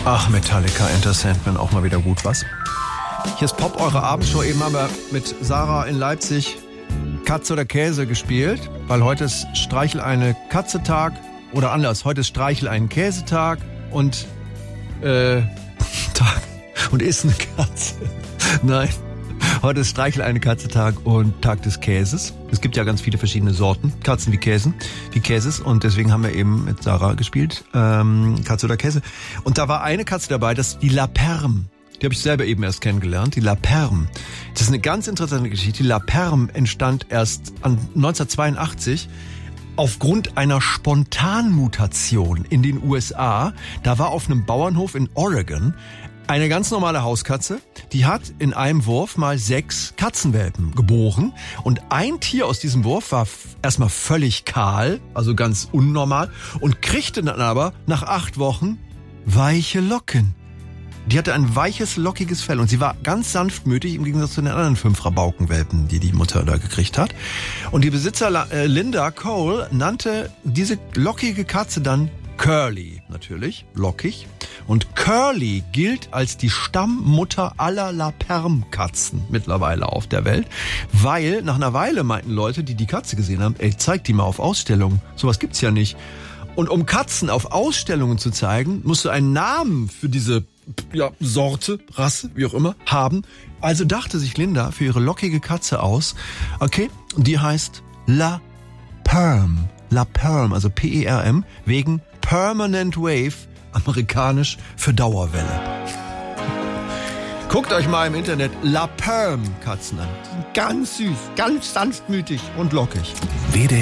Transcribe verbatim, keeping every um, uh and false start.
Ach, Metallica, Enter Sandman, auch mal wieder gut, was? Hier ist Pop, eure Abendshow. Eben haben wir mit Sarah in Leipzig Katze oder Käse gespielt, weil heute ist Streichel eine Katze-Tag oder anders, heute ist Streichel ein Käsetag und äh, Tag und ist eine Katze. Nein, heute ist Streichel eine Katze-Tag und Tag des Käses. Es gibt ja ganz viele verschiedene Sorten, Katzen wie Käsen, wie Käses und deswegen haben wir eben mit Sarah gespielt, ähm, Katze oder Käse. Und da war eine Katze dabei, das ist die La Perme. Die habe ich selber eben erst kennengelernt, die La Perme. Das ist eine ganz interessante Geschichte. Die La Perme entstand erst an neunzehnhundertzweiundachtzig aufgrund einer Spontanmutation in den U S A. Da war auf einem Bauernhof in Oregon eine ganz normale Hauskatze, die hat in einem Wurf mal sechs Katzenwelpen geboren. Und ein Tier aus diesem Wurf war f- erstmal völlig kahl, also ganz unnormal, und kriegte dann aber nach acht Wochen weiche Locken. Die hatte ein weiches, lockiges Fell und sie war ganz sanftmütig im Gegensatz zu den anderen fünf Rabaukenwelpen, die die Mutter da gekriegt hat. Und die Besitzer äh, Linda Cole nannte diese lockige Katze dann Curly, natürlich, lockig. Und Curly gilt als die Stammmutter aller La Perme-Katzen mittlerweile auf der Welt, weil nach einer Weile meinten Leute, die die Katze gesehen haben, ey, zeig die mal auf Ausstellungen, sowas gibt's ja nicht. Und um Katzen auf Ausstellungen zu zeigen, musst du einen Namen für diese ja, Sorte, Rasse, wie auch immer, haben. Also dachte sich Linda für ihre lockige Katze aus, okay, die heißt La Perme. La Perme, also P E R M, wegen Permanent Wave, amerikanisch für Dauerwelle. Guckt euch mal im Internet La Perme Katzen an. Die sind ganz süß, ganz sanftmütig und lockig. W D